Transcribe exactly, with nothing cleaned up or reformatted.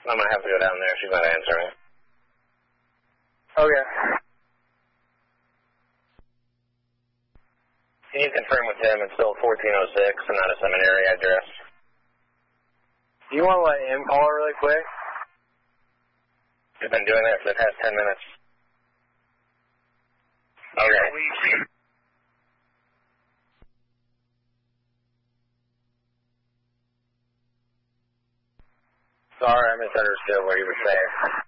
I'm going to have to go down there. She's not answering. Okay. Can you confirm with him it's still fourteen oh six and not a seminary address? Do you want to let him call her really quick? He's been doing that for the past ten minutes. Okay. Sorry, I misunderstood what you were saying.